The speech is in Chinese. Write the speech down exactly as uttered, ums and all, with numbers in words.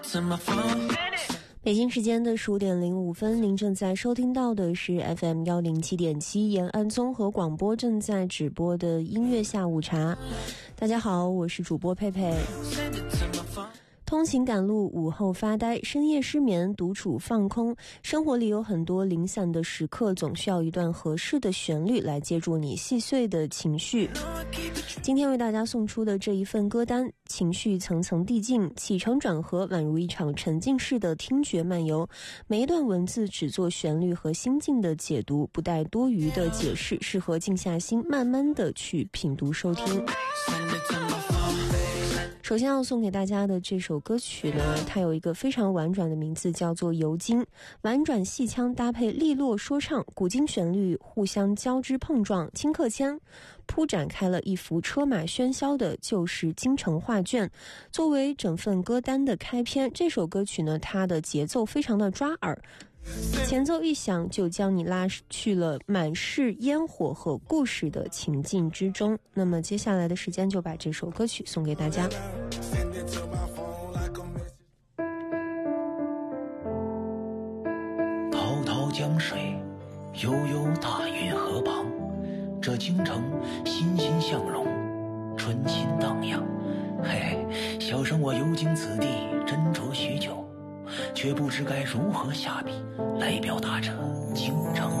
北京时间的十五点零五分，您正在收听到的是 F M 一零七点七延安综合广播正在直播的音乐下午茶。大家好，我是主播佩佩。通勤赶路，午后发呆，深夜失眠，独处放空，生活里有很多零散的时刻，总需要一段合适的旋律来接住你细碎的情绪。今天为大家送出的这一份歌单，情绪层层递进，起承转合宛如一场沉浸式的听觉漫游，每一段文字只做旋律和心境的解读，不带多余的解释，适合静下心慢慢的去品读收听。首先要送给大家的这首歌曲呢，它有一个非常婉转的名字，叫做《游经》。婉转戏腔搭配利落说唱，古今旋律互相交织碰撞，顷刻间铺展开了一幅车马喧嚣的旧时京城画卷。作为整份歌单的开篇，这首歌曲呢，它的节奏非常的抓耳，前奏一响就将你拉去了满是烟火和故事的情境之中。那么接下来的时间就把这首歌曲送给大家。 滔滔江水，悠悠大运河旁，这京城欣欣向荣，春心荡漾。嘿嘿，小生我游经此地，斟酌许久，却不知该如何下笔来表达这京城